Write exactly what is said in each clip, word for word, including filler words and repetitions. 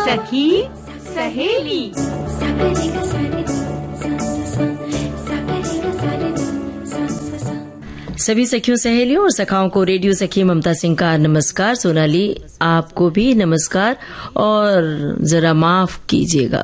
सखी सहेली। सभी सखियों सहेलियों और सखाओं को रेडियो सखी ममता सिंह का नमस्कार। सोनाली आपको भी नमस्कार और जरा माफ कीजिएगा।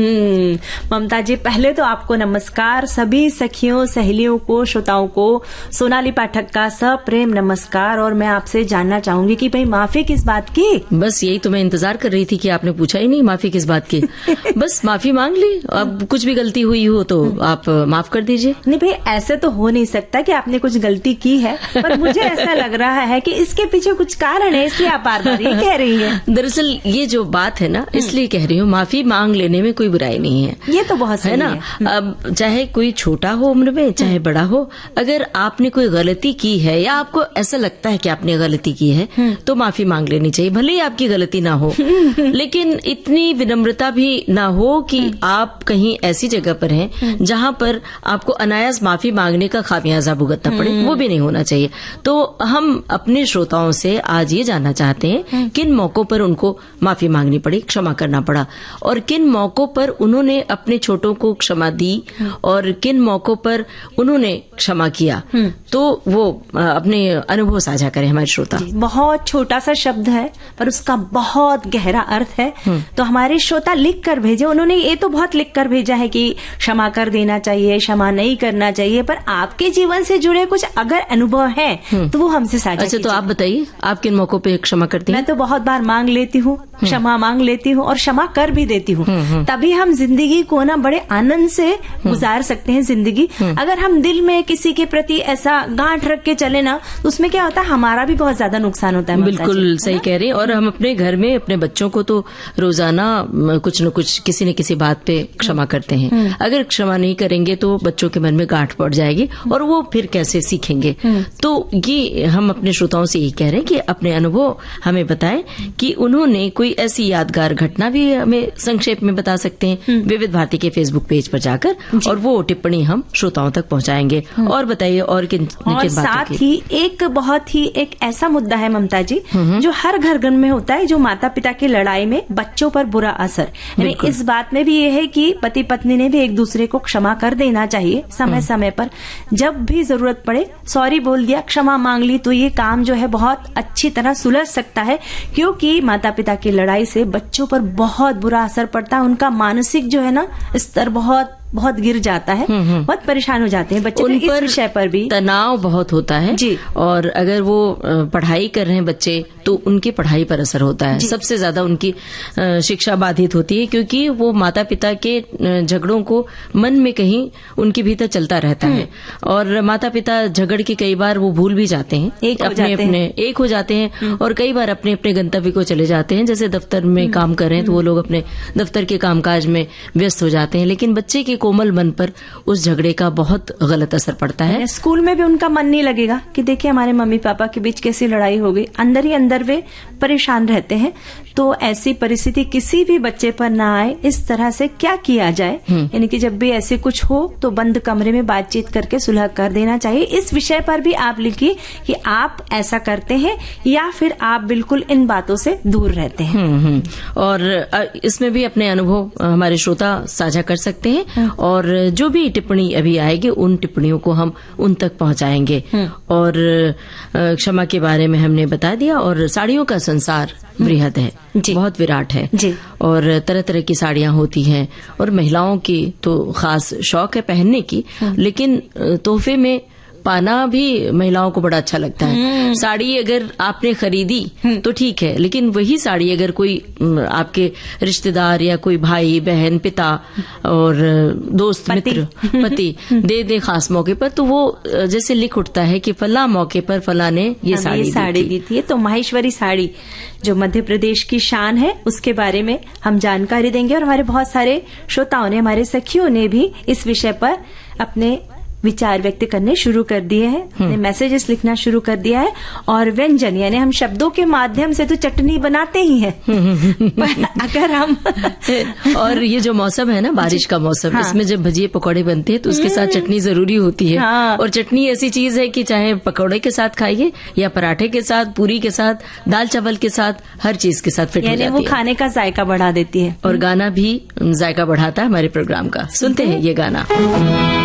ममता जी पहले तो आपको नमस्कार, सभी सखियों सहेलियों को श्रोताओं को सोनाली पाठक का सप्रेम नमस्कार। और मैं आपसे जानना चाहूंगी कि भाई माफी किस बात की? बस यही तो मैं इंतजार कर रही थी कि आपने पूछा ही नहीं माफी किस बात की। बस माफी मांग ली। अब कुछ भी गलती हुई हो तो आप माफ कर दीजिए। नहीं भाई ऐसे तो हो नहीं सकता कि आपने कुछ गलती की है, पर मुझे ऐसा लग रहा है कि इसके पीछे कुछ कारण है, इसलिए आप बार बार ये कह रही हैं। दरअसल ये जो बात है ना, इसलिए कह रही हूँ, माफी मांग लेने में कोई बुराई नहीं है। ये तो बहुत सही है ना है। अब चाहे कोई छोटा हो उम्र में, चाहे बड़ा हो, अगर आपने कोई गलती की है या आपको ऐसा लगता है कि आपने गलती की है तो माफी मांग लेनी चाहिए, भले ही आपकी गलती ना हो। लेकिन इतनी विनम्रता भी ना हो कि आप कहीं ऐसी जगह पर हैं जहां पर आपको अनायास माफी मांगने का खामियाजा भुगतना पड़े, वो भी नहीं होना चाहिए। तो हम अपने श्रोताओं से आज ये जानना चाहते हैं किन मौकों पर उनको माफी मांगनी पड़ी, क्षमा करना पड़ा, और किन मौकों पर उन्होंने अपने छोटों को क्षमा दी और किन मौकों पर उन्होंने क्षमा किया। तो वो अपने अनुभव साझा करें हमारे श्रोता। बहुत छोटा सा शब्द है पर उसका बहुत गहरा अर्थ है। तो हमारे श्रोता लिख कर भेजे, उन्होंने ये तो बहुत लिख कर भेजा है कि क्षमा कर देना चाहिए, क्षमा नहीं करना चाहिए, पर आपके जीवन से जुड़े कुछ अगर अनुभव है तो वो हमसे साझा अच्छा, तो आप बताइए आप किन मौकों पे क्षमा करती हैं? मैं तो बहुत बार मांग लेती हूँ, क्षमा मांग लेती हूँ और क्षमा कर भी देती हूँ। तभी हम जिंदगी को ना बड़े आनंद से गुजार सकते हैं जिंदगी। अगर हम दिल में किसी के प्रति ऐसा गांठ रख के चले ना तो उसमें क्या होता है, हमारा भी बहुत ज्यादा नुकसान होता है। बिल्कुल सही कह रहे हैं। और हम अपने घर में अपने बच्चों को तो रोजाना कुछ न कुछ किसी न किसी बात पे क्षमा करते हैं। अगर क्षमा नहीं करेंगे तो बच्चों के मन में गांठ पड़ जाएगी और वो फिर कैसे सीखेंगे। तो ये हम अपने श्रोताओं से यही कह रहे हैं कि अपने अनुभव हमें बताएं कि उन्होंने कोई ऐसी यादगार घटना भी हमें संक्षेप में बता सकते हैं विविध भारती के फेसबुक पेज पर जाकर, और वो टिप्पणी हम श्रोताओं तक पहुंचाएंगे। और बताइए और किन और किन साथ ही एक बहुत ही एक ऐसा मुद्दा है ममता जी जो हर घर घर में होता है, जो माता पिता की लड़ाई में बच्चों पर बुरा असर। यानी इस बात में भी ये है कि पति पत्नी ने भी एक दूसरे को क्षमा कर देना चाहिए समय समय पर। जब भी जरूरत पड़े सॉरी बोल दिया, क्षमा मांग ली, तो ये काम जो है बहुत अच्छी तरह सुलझ सकता है। क्योंकि माता पिता की लड़ाई से बच्चों पर बहुत बुरा असर पड़ता है। उनका मानसिक जो है ना स्तर बहुत बहुत गिर जाता है, बहुत परेशान हो जाते हैं बच्चे। उन इस पर विषय पर भी तनाव बहुत होता है जी। और अगर वो पढ़ाई कर रहे हैं बच्चे तो उनकी पढ़ाई पर असर होता है। सबसे ज्यादा उनकी शिक्षा बाधित होती है क्योंकि वो माता पिता के झगड़ों को मन में कहीं उनके भीतर चलता रहता है। और माता पिता झगड़ के कई बार वो भूल भी जाते हैं, एक हो अपने जाते अपने हैं। एक हो जाते हैं और कई बार अपने अपने गंतव्य को चले जाते हैं। जैसे दफ्तर में काम कर रहे हैं तो वो लोग अपने दफ्तर के कामकाज में व्यस्त हो जाते हैं, लेकिन बच्चे के कोमल मन पर उस झगड़े का बहुत गलत असर पड़ता है। स्कूल में भी उनका मन नहीं लगेगा कि देखिए हमारे मम्मी पापा के बीच कैसी लड़ाई हो गई, अंदर ही अंदर वे परेशान रहते हैं। तो ऐसी परिस्थिति किसी भी बच्चे पर ना आए, इस तरह से क्या किया जाए, यानी कि जब भी ऐसे कुछ हो तो बंद कमरे में बातचीत करके सुलह कर देना चाहिए। इस विषय पर भी आप लिखिए कि आप ऐसा करते हैं या फिर आप बिल्कुल इन बातों से दूर रहते हैं। हम्म हम्म। और इसमें भी अपने अनुभव हमारे श्रोता साझा कर सकते हैं और जो भी टिप्पणी अभी आएगी उन टिप्पणियों को हम उन तक पहुंचाएंगे। और क्षमा के बारे में हमने बता दिया। और साड़ियों का संसार बृहद है, बहुत विराट है जी। और तरह तरह की साड़ियां होती हैं और महिलाओं की तो खास शौक है पहनने की, लेकिन तोहफे में पाना भी महिलाओं को बड़ा अच्छा लगता है। साड़ी अगर आपने खरीदी तो ठीक है, लेकिन वही साड़ी अगर कोई आपके रिश्तेदार या कोई भाई बहन पिता और दोस्त मित्र पति दे दे खास मौके पर, तो वो जैसे लिख उठता है कि फला मौके पर फला ने ये साड़ी साड़ी दी थी। तो माहेश्वरी साड़ी जो मध्य प्रदेश की शान है उसके बारे में हम जानकारी देंगे। और हमारे बहुत सारे श्रोताओं ने, हमारे सखियों ने भी इस विषय पर अपने विचार व्यक्त करने शुरू कर दिए हैं, अपने मैसेजेस लिखना शुरू कर दिया है। और व्यंजन यानी हम शब्दों के माध्यम से तो चटनी बनाते ही हैं, पर अगर हम और ये जो मौसम है ना, बारिश का मौसम, हाँ। इसमें जब भजिए पकौड़े बनते हैं तो उसके साथ चटनी जरूरी होती है। हाँ। और चटनी ऐसी चीज है कि चाहे पकौड़े के साथ खाइए या पराठे के साथ, पूरी के साथ, दाल चावल के साथ, हर चीज के साथ फिट हो जाती है। वो खाने का जायका बढ़ा देती है और गाना भी जायका बढ़ाता है हमारे प्रोग्राम का। सुनते हैं ये गाना।